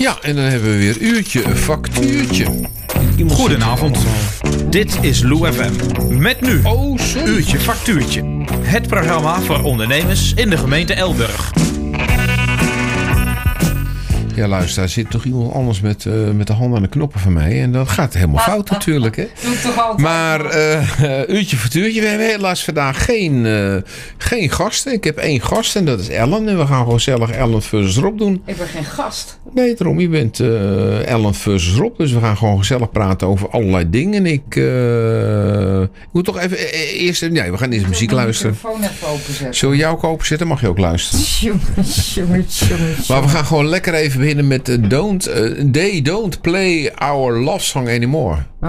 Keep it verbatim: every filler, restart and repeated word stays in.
Ja, en dan hebben we weer uurtje, een factuurtje. Iemand Goedenavond. Dit is Lou F M. Met nu Oh, sorry. Uurtje Factuurtje. Het programma voor ondernemers in de gemeente Elburg. Ja, luister, daar zit toch iemand anders met, uh, met de handen aan de knoppen van mij. En dat gaat helemaal fout natuurlijk, hè. Doe toch altijd. Maar uh, uurtje factuurtje. We hebben helaas vandaag geen, uh, geen gasten. Ik heb één gast en dat is Ellen. En we gaan gewoon gezellig Ellen versus Rob doen. Ik ben geen gast. Nee, daarom. Je bent uh, Ellen versus Rob. Dus we gaan gewoon gezellig praten over allerlei dingen. Ik, uh, ik moet toch even uh, eerst... Nee, we gaan eerst muziek luisteren. Ik wil de telefoon even openzetten. Zullen we jou ook openzetten? Mag je ook luisteren. Jongen, jongen, jongen. Maar we gaan gewoon lekker even beginnen met uh, don't, uh, They don't play our love song anymore.